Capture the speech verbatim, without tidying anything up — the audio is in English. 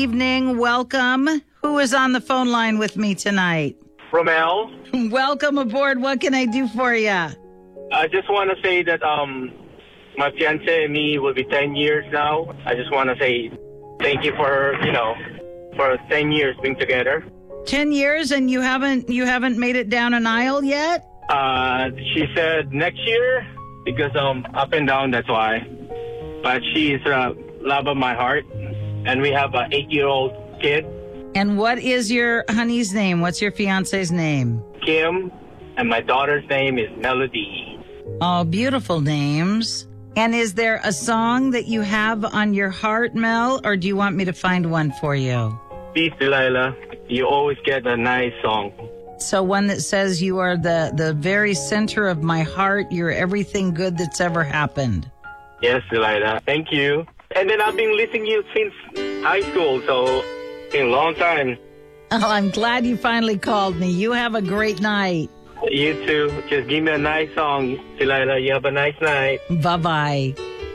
Evening, welcome. Who is on the phone line with me tonight? Romel, Welcome aboard. What can I do for you? I just want to say that um, my fiance and me will be ten years now. I just want to say thank you for, you know, for ten years being together. Ten years and you haven't you haven't made it down an aisle yet? Uh, she said next year because um up and down, that's why. But she's uh, love of my heart, and we have an eight-year-old kid, And what is your honey's name? What's your fiance's name? Kim, and my daughter's name is Melody. Oh, beautiful names. And is there a song that you have on your heart, Mel, or do you want me to find one for you? Please, Delilah, you always get a nice song. So one that says you are the, the very center of my heart. You're everything good that's ever happened. Yes, Delilah. Thank you. And then I've been listening to you since high school, so it's been a long time. Oh, I'm glad you finally called me. You have a great night. You too. Just give me a nice song, Delilah. You have a nice night. Bye-bye.